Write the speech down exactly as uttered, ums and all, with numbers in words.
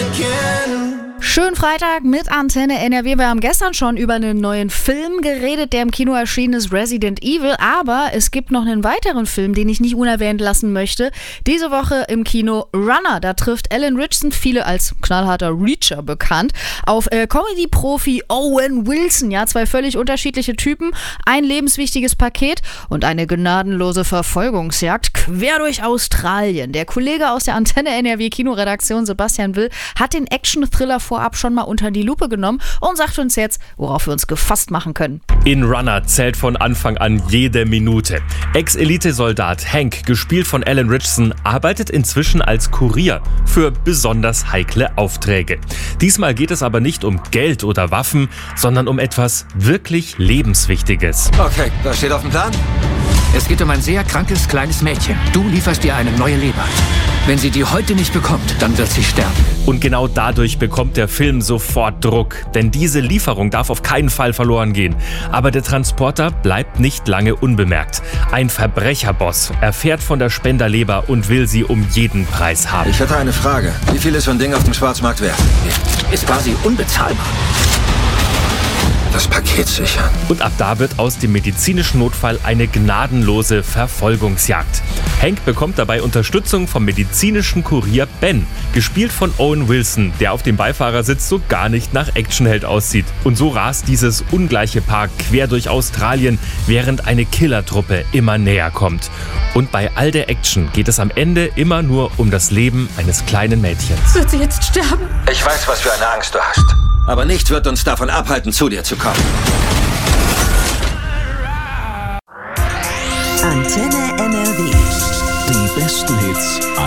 Schönen Freitag mit Antenne N R W. Wir haben gestern schon über einen neuen Film geredet, der im Kino erschienen ist, Resident Evil. Aber es gibt noch einen weiteren Film, den ich nicht unerwähnt lassen möchte. Diese Woche im Kino Runner. Da trifft Alan Ritchson, viele als knallharter Reacher bekannt, auf äh, Comedy-Profi Owen Wilson. Ja, zwei völlig unterschiedliche Typen, ein lebenswichtiges Paket und eine gnadenlose Verfolgungsjagd quer durch Australien. Der Kollege aus der Antenne N R W Kinoredaktion, Sebastian Will, hat den Action-Thriller vorab schon mal unter die Lupe genommen und sagt uns jetzt, worauf wir uns gefasst machen können. In Runner zählt von Anfang an jede Minute. Ex-Elite-Soldat Hank, gespielt von Alan Ritchson, arbeitet inzwischen als Kurier für besonders heikle Aufträge. Diesmal geht es aber nicht um Geld oder Waffen, sondern um etwas wirklich Lebenswichtiges. Okay, was steht auf dem Plan? Es geht um ein sehr krankes kleines Mädchen. Du lieferst ihr eine neue Leber. Wenn sie die heute nicht bekommt, dann wird sie sterben. Und genau dadurch bekommt der Film sofort Druck. Denn diese Lieferung darf auf keinen Fall verloren gehen. Aber der Transporter bleibt nicht lange unbemerkt. Ein Verbrecherboss erfährt von der Spenderleber und will sie um jeden Preis haben. Ich hätte eine Frage. Wie viel ist so ein Ding auf dem Schwarzmarkt wert? Ist quasi unbezahlbar. Das Paket sichern. Und ab da wird aus dem medizinischen Notfall eine gnadenlose Verfolgungsjagd. Hank bekommt dabei Unterstützung vom medizinischen Kurier Ben, gespielt von Owen Wilson, der auf dem Beifahrersitz so gar nicht nach Actionheld aussieht. Und so rast dieses ungleiche Paar quer durch Australien, während eine Killertruppe immer näher kommt. Und bei all der Action geht es am Ende immer nur um das Leben eines kleinen Mädchens. Wird sie jetzt sterben? Ich weiß, was für eine Angst du hast. Aber nichts wird uns davon abhalten, zu dir zu kommen. Antenne N R W. Die besten Hits